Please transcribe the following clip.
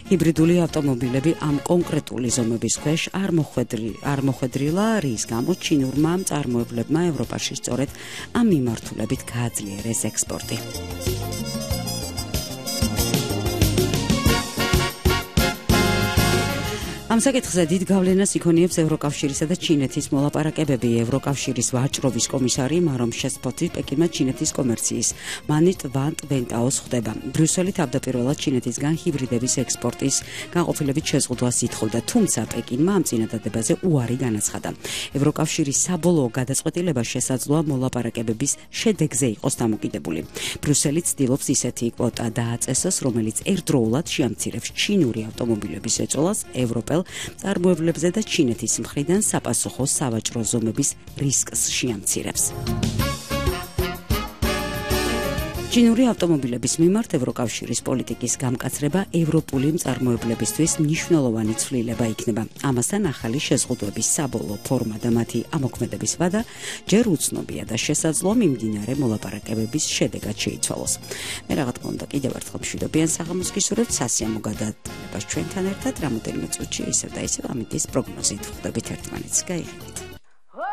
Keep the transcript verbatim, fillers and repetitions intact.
ჰიბრიდული ავტომობილები ამ კონკრეტული ზომების ქვეშ არ მოხვედრი არ მოხვედრილა, რის გამოც ჩინურმა მწარმოებლებმა ევროპაში სწორედ ამ მიმართულებით გააძლიერეს ექსპორტი. ამ საკითხზე დიდ გავლენას იქონიებს ევროკავშირისა და ჩინეთის მოლაპარაკებები. ევროკავშირის ვაჭრობის კომისარი მარომ შესპოთი პეკინმა ჩინეთის კომერციის მანიტ ვან ტვენტაოს ხვდება. ბრიუსელი თავდაპირველად ჩინეთისგან ჰიბრიდების ექსპორტის განყოფილებით შეზღუდვას ითხოვდა, თუმცა პეკინმა ამ წინადადებაზე უარი განაცხადა. ევროკავშირის საბოლოო გადაწყვეტილება შესაძლოა მოლაპარაკებების შედეგზე იყოს დამოკიდებული. ბრიუსელი ცდილობს ისეთი კვოტა დააწესოს, რომელიც ერთდროულად შეამცირებს ჩინური ავტომობილების ეწოლას ევროპელ წარმოებლებზე და ჩინეთის მხრიდან საპასუხო სავაჭრო ზომების რისკს შეამცირებს. ჩინური ავტომობილების მიმართ ევროკავშირის პოლიტიკის გამკაცრება ევროპული მწარმოებლებისთვის მნიშვნელოვანი ცვლილება იქნება. ამასთან ახალი შეზღუდვების საბოლოო ფორმა და მათი ამოქმედების ვადა ჯერ უცნობია და შესაძლოა მიმდინარე მოლაპარაკებების შედეგად შეიცვალოს. მე რა თქმა უნდა კიდევ ერთხელ მშვიდობიან საღამოს გისურვებთ, სასიამო გადაადგილებას ჩვენთან ერთად რამოდენიმე წუთში ისევ და ისევ ამით ის პროგნოზით ვხვდებით ერთმანეთს. გაიგეთ.